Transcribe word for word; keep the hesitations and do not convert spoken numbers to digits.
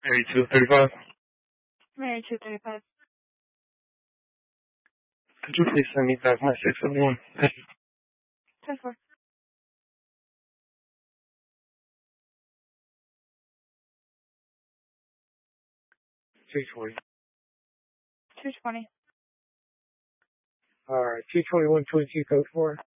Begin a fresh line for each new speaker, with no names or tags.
Mary two thirty-five.
Mary two thirty-five.
Could you please send me back my six seventy-one?
ten four.
two twenty.
two twenty.
Alright, two twenty-one twenty-two code four.